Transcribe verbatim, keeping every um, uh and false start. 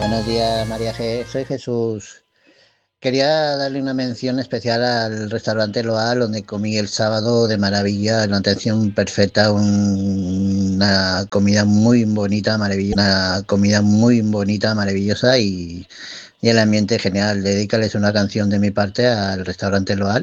Buenos días, María G. Soy Jesús. Quería darle una mención especial al restaurante Loal, donde comí el sábado de maravilla, una atención perfecta, un- una comida muy bonita, maravillosa, una comida muy bonita, maravillosa y, y el ambiente genial. Dedícales una canción de mi parte al restaurante Loal.